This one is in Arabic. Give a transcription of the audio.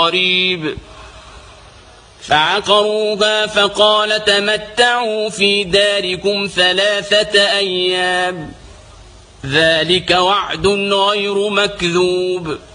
قريب فعقروها فقال تمتعوا في داركم 3 أيام ذلك وعد غير مكذوب